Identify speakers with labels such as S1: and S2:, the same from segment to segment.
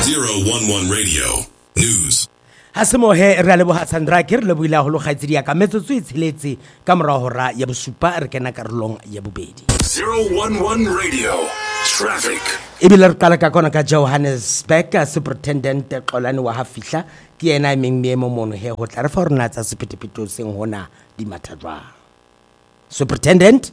S1: 011 Radio News.
S2: Hasemohe re a leboha Sandrake re lebohile haholo kgaitsedi ya ka metsotso e tsheletse ka morao hora ya bosupa re kena karolong ya bobedi.
S1: 011 Radio Traffic.
S2: Ebile re qala ka kona ka Johannesburg Superintendent Xolani wa Hafihla ke yena meemo mono he ho tla re fa rona tsa sephetephete seng hona di mathatwa. Superintendent.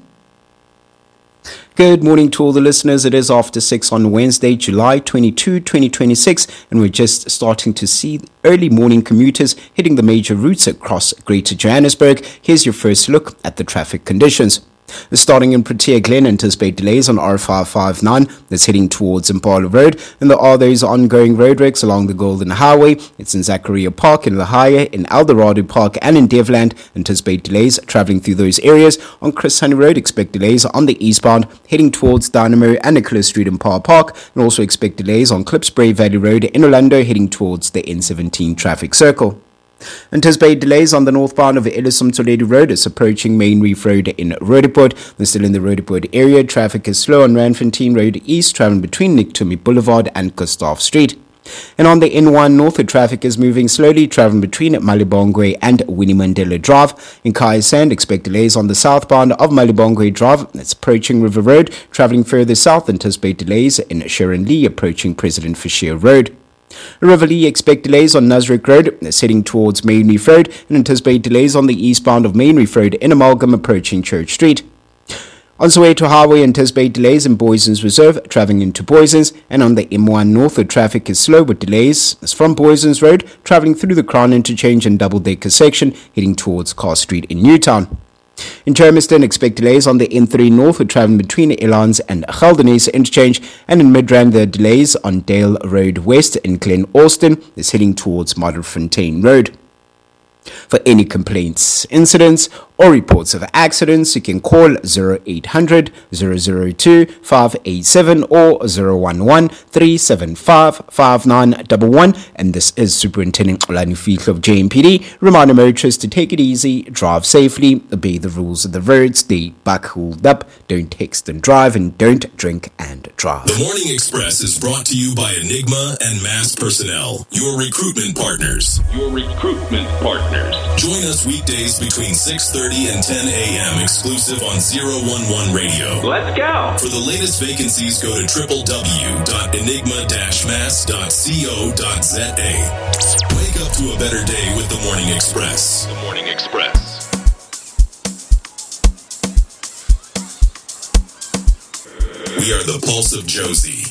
S3: Good morning to all the listeners. It is after 6 on Wednesday, July 22, 2026, and we're just starting to see early morning commuters hitting the major routes across Greater Johannesburg. Here's your first look at the traffic conditions. Starting in Protea Glen, anticipate delays on R559 that's heading towards Impala Road, and there are those ongoing roadworks along the Golden Highway. It's in Zachariah Park, in La Haya, in Eldorado Park, and in Devland. Anticipate delays travelling through those areas. On Chris Honey Road, expect delays on the eastbound heading towards Dynamo and Nicholas Street in Power Park, and also expect delays on Klipspray Valley Road in Orlando heading towards the N17 traffic circle. Anticipate delays on the northbound of Ellison Toledo Road as approaching Main Reef Road in Roodepoort. They're still in the Roodepoort area. Traffic is slow on Randfontein Road East, traveling between Nick Tumi Boulevard and Gustav Street. And on the N1 North, the traffic is moving slowly, traveling between Malibongwe and Winnie Mandela Drive. In Kaisand, expect delays on the southbound of Malibongwe Drive. That's approaching River Road. Traveling further south, anticipate delays in Sharon Lee, approaching President Fisher Road. Riverlea, expect delays on Nasrec Road, heading towards Main Reef Road, and anticipate delays on the eastbound of Main Reef Road in Amalgam, approaching Church Street. On Soweto Highway, anticipate delays in Boysons Reserve, travelling into Boysons, and on the M1 North, the traffic is slow with delays as from Boysons Road, travelling through the Crown Interchange and Double-Decker section, heading towards Carr Street in Newtown. In Germiston, expect delays on the N3 North, with travelling between Elans and Geldenese Interchange, and in Midrand, there are delays on Dale Road West in Glen Austin, is heading towards Modderfontein Road. For any complaints, incidents, or reports of accidents, you can call 0800 002 587 or 011 375 5911. And this is Superintendent Xolani Fihla of JMPD. Reminder motorists to take it easy, drive safely, obey the rules of the road, stay buckled up, don't text and drive, and don't drink and drive.
S1: The Morning Express is brought to you by Enigma and Mass Personnel, your recruitment partners. Join us weekdays between 6:30 and 10 a.m. exclusive on 011 Radio.
S4: Let's go!
S1: For the latest vacancies, go to www.enigma-mass.co.za. Wake up to a better day with the Morning Express. The Morning Express. We are the Pulse of Josie.